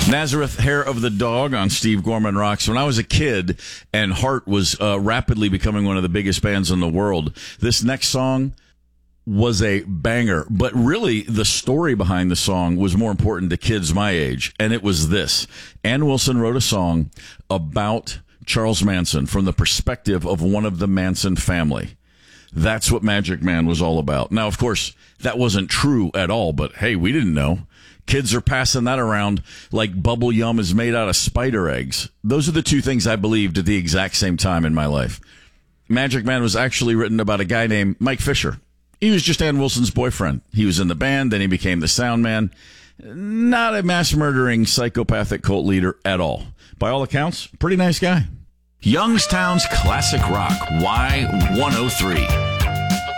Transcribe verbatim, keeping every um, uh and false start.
Nazareth, Hair of the Dog on Steve Gorman Rocks. When I was a kid and Heart was uh, rapidly becoming one of the biggest bands in the world, this next song was a banger. But really, the story behind the song was more important to kids my age, and it was this. Ann Wilson wrote a song about Charles Manson from the perspective of one of the Manson family. That's what Magic Man was all about. Now, of course, that wasn't true at all, but hey, we didn't know. Kids are passing that around like bubble yum is made out of spider eggs. Those are the two things I believed at the exact same time in my life. Magic Man was actually written about a guy named Mike Fisher. He was just Ann Wilson's boyfriend. He was in the band, then he became the sound man. Not a mass-murdering psychopathic cult leader at all. By all accounts, pretty nice guy. Youngstown's Classic Rock, Y one oh three.